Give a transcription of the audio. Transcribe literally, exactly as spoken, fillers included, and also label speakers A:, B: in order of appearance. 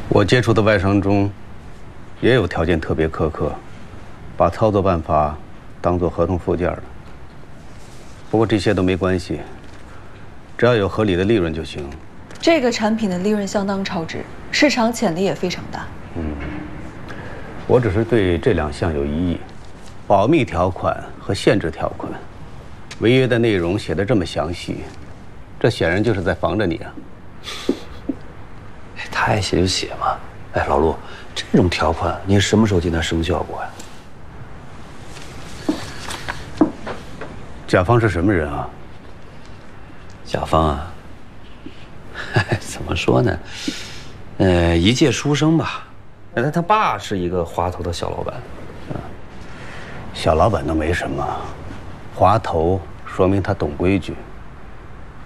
A: 我接触的外商中，也有条件特别苛刻，把操作办法当做合同附件的。不过这些都没关系，只要有合理的利润就行。
B: 这个产品的利润相当超值，市场潜力也非常大。
A: 嗯，我只是对这两项有异议：保密条款和限制条款。违约的内容写得这么详细，这显然就是在防着你啊。
C: 他爱写就写嘛。哎，老陆，这种条款你什么时候见它生效过呀？
A: 甲方是什么人啊？
C: 甲方啊，怎么说呢？呃，一介书生吧。那他爸是一个滑头的小老板。
A: 啊，小老板都没什么，滑头说明他懂规矩。